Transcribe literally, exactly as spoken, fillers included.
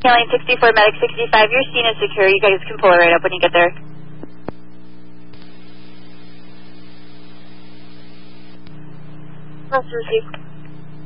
Alien sixty-four, Medic sixty-five, your scene is secure. You guys can pull it right up when you get there. That's received.